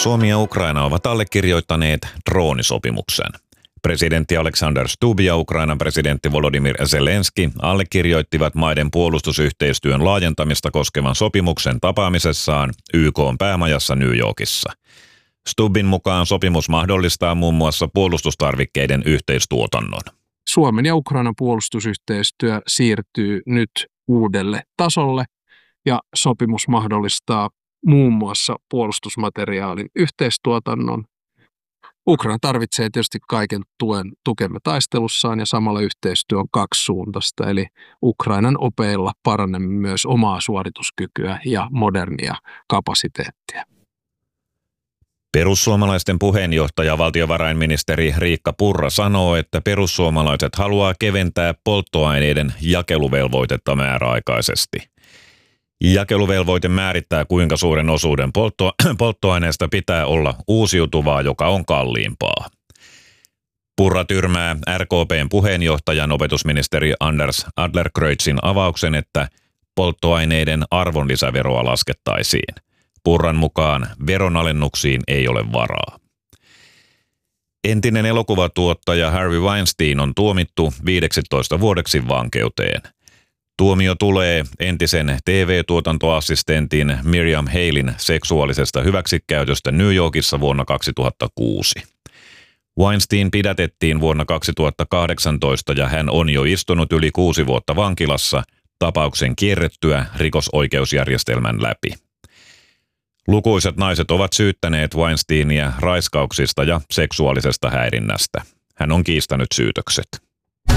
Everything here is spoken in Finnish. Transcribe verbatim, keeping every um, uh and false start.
Suomi ja Ukraina ovat allekirjoittaneet droonisopimuksen. Presidentti Alexander Stubb ja Ukrainan presidentti Volodymyr Zelenski allekirjoittivat maiden puolustusyhteistyön laajentamista koskevan sopimuksen tapaamisessaan Y K:n päämajassa New Yorkissa. Stubbin mukaan sopimus mahdollistaa muun muassa puolustustarvikkeiden yhteistuotannon. Suomen ja Ukrainan puolustusyhteistyö siirtyy nyt uudelle tasolle ja sopimus mahdollistaa muun muassa puolustusmateriaalin yhteistuotannon. Ukraina tarvitsee tietysti kaiken tuen tukemme taistelussaan ja samalla yhteistyö on kaksisuuntaista, eli Ukrainan opeilla parannamme myös omaa suorituskykyä ja modernia kapasiteettia. Perussuomalaisten puheenjohtaja valtiovarainministeri Riikka Purra sanoo, että perussuomalaiset haluaa keventää polttoaineiden jakeluvelvoitetta määräaikaisesti. Jakeluvelvoite määrittää, kuinka suuren osuuden poltto- polttoaineesta pitää olla uusiutuvaa, joka on kalliimpaa. Purra tyrmää R K P:n puheenjohtajan opetusministeri Anders Adlercreutzin avauksen, että polttoaineiden arvonlisäveroa laskettaisiin. Purran mukaan veronalennuksiin ei ole varaa. Entinen elokuvatuottaja Harvey Weinstein on tuomittu viideksitoista vuodeksi vankeuteen. Tuomio tulee entisen T V-tuotantoassistentin Miriam Haleyn seksuaalisesta hyväksikäytöstä New Yorkissa vuonna kaksituhattakuusi. Weinstein pidätettiin vuonna kaksituhattakahdeksantoista ja hän on jo istunut yli kuusi vuotta vankilassa tapauksen kierrettyä rikosoikeusjärjestelmän läpi. Lukuisat naiset ovat syyttäneet Weinsteinia raiskauksista ja seksuaalisesta häirinnästä. Hän on kiistänyt syytökset.